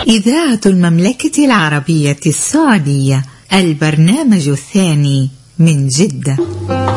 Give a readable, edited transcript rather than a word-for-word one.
إذاعة المملكة العربية السعودية، البرنامج الثاني من جدة.